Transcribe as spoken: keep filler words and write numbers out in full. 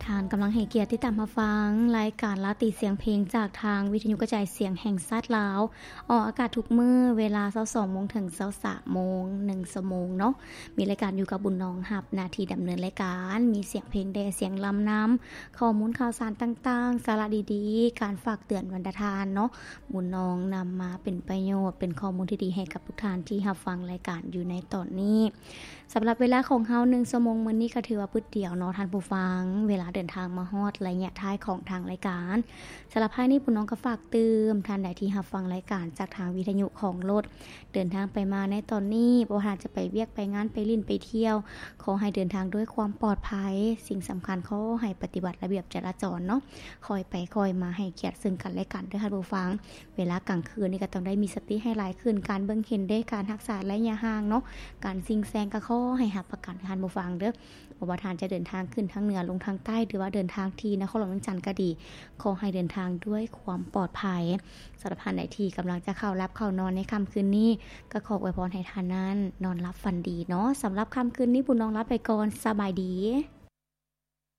ทานกำลังให้เกียรติที่ตามมาฟังรายการลาตรีเสียงเพลงจากทางวิทยุกระจายเสียงแห่งชาติลาวออกอากาศทุกมื้อเวลา ยี่สิบสองโมงถึง ยี่สิบสามโมงหนึ่งชั่วโมงเนาะมีรายการอยู่กับบุญน้องรับหน้าที่ดำเนินรายการมีเสียงเพลงแด่เสียงลำนำข้อมูลข่าวสารต่างๆสาระดีๆการฝากเตือนวันทานเนาะบุญน้องนำมาเป็นประโยชน์เป็นข้อมูลที่ดีให้กับทุกท่านที่รับฟังรายการอยู่ในตอนนี้สำหรับเวลาของเฮาหนึ่งชั่วโมงมื้อนี้ก็ถือว่าปึ๊ดเดียวเนาะท่านผู้ฟังเวลาเดินทางมาฮอดระยะท้ายของทางรายการสำหรับภายนี้ปุ้นน้องก็ฝากเตือนท่านใดที่รับฟังรายการจากทางวิทยุของรถเดินทางไปมาในตอนนี้บ่ว่าจะไปเวียกไปงานไปลิ้นไปเที่ยวขอให้เดินทางด้วยความปลอดภัยสิ่งสำคัญขอให้ปฏิบัติระเบียบจราจรเนาะคอยไปคอยมาให้เกียรติซึ่งกันและกันด้วยท่านผู้ฟังเวลากลางคืนนี่ก็ต้องได้มีสติให้หลายขึ้นการเบิ่งเห็นได้การรักษาระยะห่างเนาะการซิงแซงก็ขอให้รับประกันท่านผู้ฟังเด้อบ่ว่าท่านจะเดินทางขึ้นทางเหนือลงทางใต้หรือว่าเดินทางที่นครหลวงเวียงจันทน์ก็ดีขอให้เดินทางด้วยความปลอดภัยสำหรับท่านใดที่กำลังจะเข้ารับเข้านอนในค่ำคืนนี้ก็ขออวยพรให้ท่านนั้นนอนหลับฝันดีเนาะสำหรับค่ำคืนนี้บุญน้องรับไปก่อนสบายดี